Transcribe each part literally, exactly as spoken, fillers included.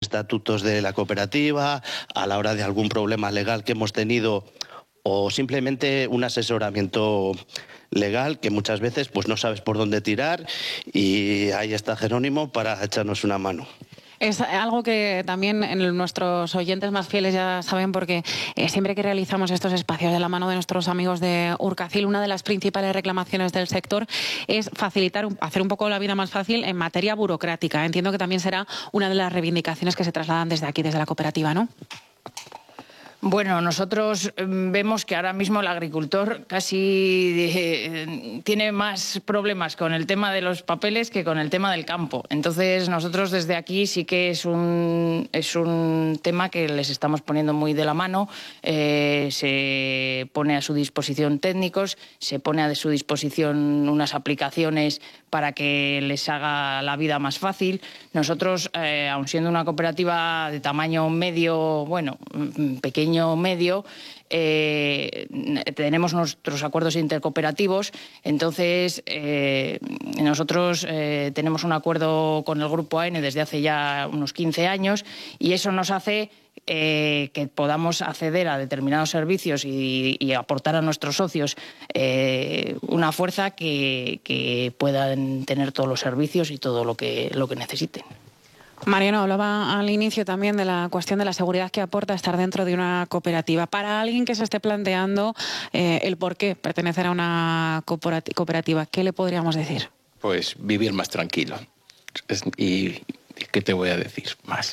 estatutos de la cooperativa, a la hora de algún problema legal que hemos tenido o simplemente un asesoramiento legal que muchas veces pues no sabes por dónde tirar y ahí está Jerónimo para echarnos una mano. Es algo que también nuestros oyentes más fieles ya saben porque eh, siempre que realizamos estos espacios de la mano de nuestros amigos de Urcacil, una de las principales reclamaciones del sector es facilitar, hacer un poco la vida más fácil en materia burocrática. Entiendo que también será una de las reivindicaciones que se trasladan desde aquí, desde la cooperativa, ¿no? Bueno, nosotros vemos que ahora mismo el agricultor casi eh, tiene más problemas con el tema de los papeles que con el tema del campo. Entonces, nosotros desde aquí sí que es un, es un tema que les estamos poniendo muy de la mano. Eh, se pone a su disposición técnicos, se pone a su disposición unas aplicaciones para que les haga la vida más fácil. Nosotros, eh, aun siendo una cooperativa de tamaño medio, bueno, pequeño, medio, eh, tenemos nuestros acuerdos intercooperativos. Entonces, eh, nosotros eh, tenemos un acuerdo con el Grupo A N desde hace ya unos quince años y eso nos hace Eh, que podamos acceder a determinados servicios y, y aportar a nuestros socios eh, una fuerza que, que puedan tener todos los servicios y todo lo que, lo que necesiten. Mariano, hablaba al inicio también de la cuestión de la seguridad que aporta estar dentro de una cooperativa. Para alguien que se esté planteando eh, el por qué pertenecer a una cooperativa, ¿qué le podríamos decir? Pues vivir más tranquilo. ¿Y qué te voy a decir más?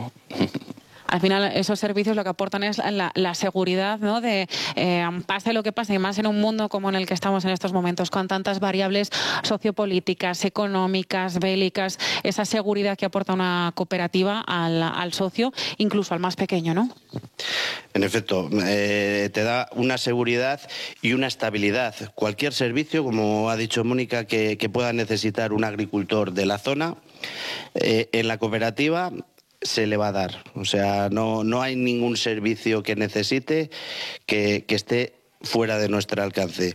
Al final, esos servicios lo que aportan es la, la seguridad, ¿no? De eh, pase lo que pase, y más en un mundo como en el que estamos en estos momentos, con tantas variables sociopolíticas, económicas, bélicas, esa seguridad que aporta una cooperativa al, al socio, incluso al más pequeño, ¿no? En efecto, eh, te da una seguridad y una estabilidad. Cualquier servicio, como ha dicho Mónica, que, que pueda necesitar un agricultor de la zona, eh, en la cooperativa se le va a dar. O sea, no, no hay ningún servicio que necesite que, que esté fuera de nuestro alcance.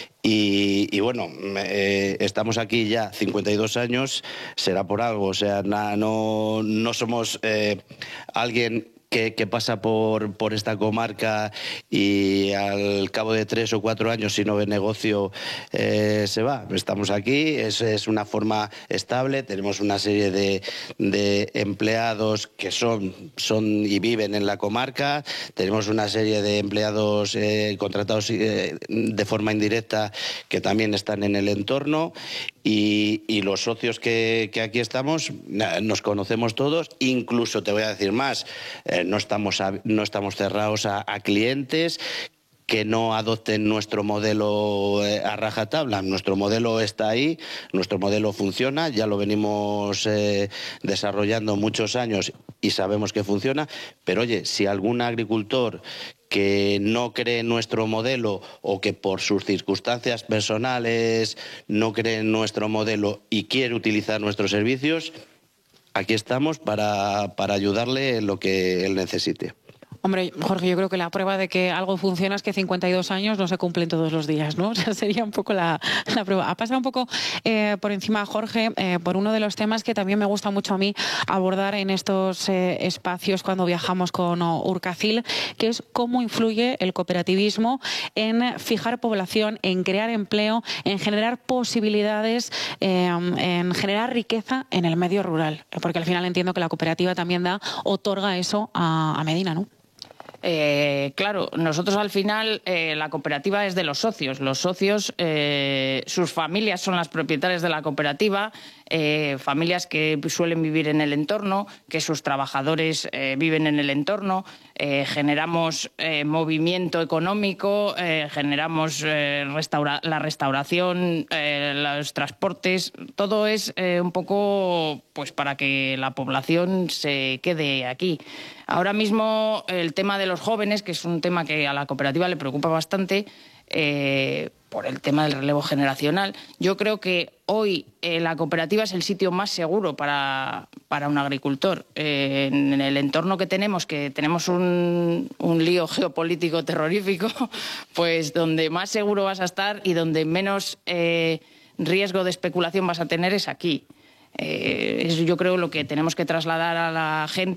Y, y bueno, eh, estamos aquí ya cincuenta y dos años, será por algo. O sea, na, no, no somos eh, alguien Que, que pasa por, por esta comarca y al cabo de tres o cuatro años, si no ve negocio, eh, se va. Estamos aquí, es, es una forma estable, tenemos una serie de, de empleados que son, son y viven en la comarca, tenemos una serie de empleados eh, contratados eh, de forma indirecta que también están en el entorno. Y, y los socios que, que aquí estamos nos conocemos todos, incluso te voy a decir más, eh, no, estamos a, no estamos cerrados a, a clientes que no adopten nuestro modelo eh, a rajatabla. Nuestro modelo está ahí, nuestro modelo funciona, ya lo venimos eh, desarrollando muchos años y sabemos que funciona, pero oye, si algún agricultor que no cree en nuestro modelo o que por sus circunstancias personales no cree en nuestro modelo y quiere utilizar nuestros servicios, aquí estamos para, para ayudarle en lo que él necesite. Hombre, Jorge, yo creo que la prueba de que algo funciona es que cincuenta y dos años no se cumplen todos los días, ¿no? O sea, sería un poco la, la prueba. Ha pasado un poco eh, por encima, Jorge, eh, por uno de los temas que también me gusta mucho a mí abordar en estos eh, espacios cuando viajamos con Urcacil, que es cómo influye el cooperativismo en fijar población, en crear empleo, en generar posibilidades, eh, en generar riqueza en el medio rural. Porque al final entiendo que la cooperativa también da, otorga eso a, a Medina, ¿no? Eh, claro, nosotros al final eh, la cooperativa es de los socios. Los socios, eh, sus familias son las propietarias de la cooperativa, eh, familias que suelen vivir en el entorno, que sus trabajadores eh, viven en el entorno. Eh, generamos eh, movimiento económico, eh, generamos eh, restaura la restauración, eh, los transportes. Todo es eh, un poco pues para que la población se quede aquí. Ahora mismo el tema de los jóvenes, que es un tema que a la cooperativa le preocupa bastante, eh, por el tema del relevo generacional. Yo creo que hoy eh, la cooperativa es el sitio más seguro para, para un agricultor. Eh, en, en el entorno que tenemos, que tenemos un, un lío geopolítico terrorífico, pues donde más seguro vas a estar y donde menos eh, riesgo de especulación vas a tener es aquí. Eh, es yo creo lo que tenemos que trasladar a la gente.